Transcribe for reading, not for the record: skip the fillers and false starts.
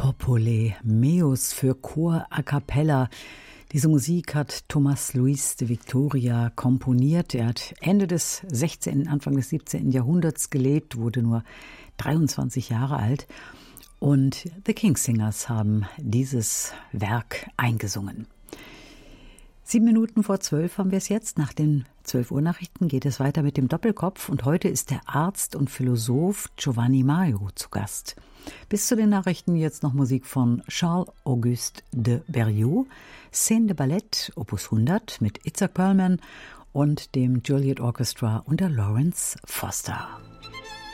Popole meus für Chor a cappella. Diese Musik hat Thomas Luis de Victoria komponiert. Er hat Ende des 16., Anfang des 17. Jahrhunderts gelebt, wurde nur 23 Jahre alt. Und The Kingsingers haben dieses Werk eingesungen. 7:07 haben wir es jetzt. Nach den 12 Uhr Nachrichten geht es weiter mit dem Doppelkopf. Und heute ist der Arzt und Philosoph Giovanni Maio zu Gast. Bis zu den Nachrichten jetzt noch Musik von Charles-Auguste de Berriot, Scène de Ballett, Opus 100 mit Itzhak Perlman und dem Juilliard Orchestra unter Lawrence Foster.